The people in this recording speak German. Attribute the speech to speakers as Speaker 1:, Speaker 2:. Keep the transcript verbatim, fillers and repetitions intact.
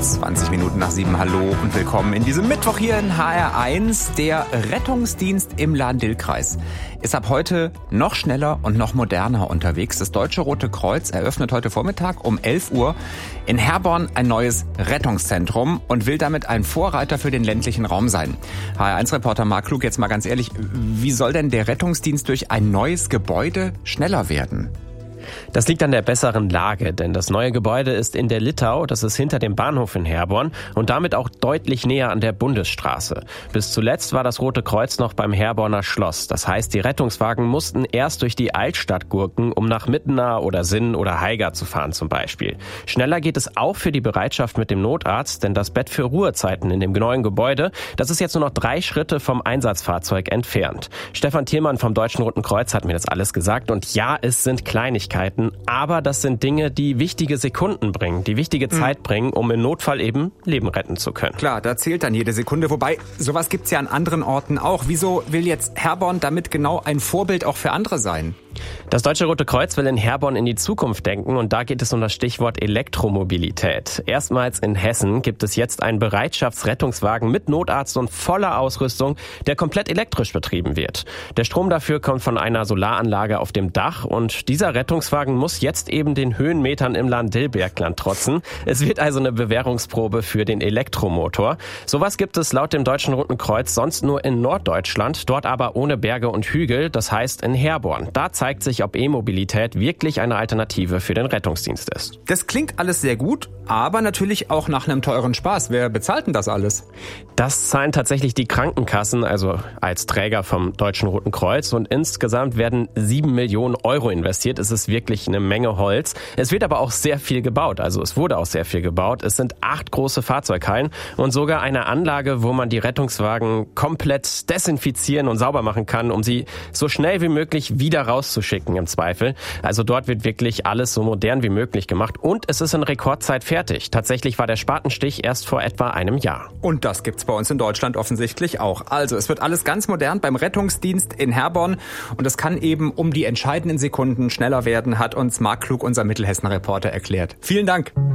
Speaker 1: zwanzig Minuten nach sieben. Hallo und willkommen in diesem Mittwoch hier in H R eins. Der Rettungsdienst im Lahn-Dill-Kreis ist ab heute noch schneller und noch moderner unterwegs. Das Deutsche Rote Kreuz eröffnet heute Vormittag um elf Uhr in Herborn ein neues Rettungszentrum und will damit ein Vorreiter für den ländlichen Raum sein. H R eins-Reporter Marc Klug, jetzt mal ganz ehrlich, wie soll denn der Rettungsdienst durch ein neues Gebäude schneller werden?
Speaker 2: Das liegt an der besseren Lage, denn das neue Gebäude ist in der Littau, das ist hinter dem Bahnhof in Herborn und damit auch deutlich näher an der Bundesstraße. Bis zuletzt war das Rote Kreuz noch beim Herborner Schloss. Das heißt, die Rettungswagen mussten erst durch die Altstadt gurken, um nach Mittenau oder Sinn oder Haiger zu fahren zum Beispiel. Schneller geht es auch für die Bereitschaft mit dem Notarzt, denn das Bett für Ruhezeiten in dem neuen Gebäude, das ist jetzt nur noch drei Schritte vom Einsatzfahrzeug entfernt. Stefan Thielmann vom Deutschen Roten Kreuz hat mir das alles gesagt und ja, es sind Kleinigkeiten. Aber das sind Dinge, die wichtige Sekunden bringen, die wichtige Zeit bringen, um im Notfall eben Leben retten zu können.
Speaker 1: Klar, da zählt dann jede Sekunde. Wobei, sowas gibt's ja an anderen Orten auch. Wieso will jetzt Herborn damit genau ein Vorbild auch für andere sein?
Speaker 2: Das Deutsche Rote Kreuz will in Herborn in die Zukunft denken und da geht es um das Stichwort Elektromobilität. Erstmals in Hessen gibt es jetzt einen Bereitschaftsrettungswagen mit Notarzt und voller Ausrüstung, der komplett elektrisch betrieben wird. Der Strom dafür kommt von einer Solaranlage auf dem Dach und dieser Rettungswagen muss jetzt eben den Höhenmetern im Lahn-Dill-Bergland trotzen. Es wird also eine Bewährungsprobe für den Elektromotor. Sowas gibt es laut dem Deutschen Roten Kreuz sonst nur in Norddeutschland, dort aber ohne Berge und Hügel, das heißt in Herborn. Da zeigt sich, ob E-Mobilität wirklich eine Alternative für den Rettungsdienst ist.
Speaker 1: Das klingt alles sehr gut, aber natürlich auch nach einem teuren Spaß. Wer bezahlt denn das alles?
Speaker 2: Das zahlen tatsächlich die Krankenkassen, also als Träger vom Deutschen Roten Kreuz. Und insgesamt werden sieben Millionen Euro investiert. Es ist wirklich eine Menge Holz. Es wird aber auch sehr viel gebaut. Also es wurde auch sehr viel gebaut. Es sind acht große Fahrzeughallen und sogar eine Anlage, wo man die Rettungswagen komplett desinfizieren und sauber machen kann, um sie so schnell wie möglich wieder rauszuschicken im Zweifel. Also dort wird wirklich alles so modern wie möglich gemacht und es ist in Rekordzeit fertig. Tatsächlich war der Spatenstich erst vor etwa einem Jahr.
Speaker 1: Und das gibt's bei uns in Deutschland offensichtlich auch. Also es wird alles ganz modern beim Rettungsdienst in Herborn und es kann eben um die entscheidenden Sekunden schneller werden, hat uns Marc Klug, unser Mittelhessen-Reporter, erklärt. Vielen Dank.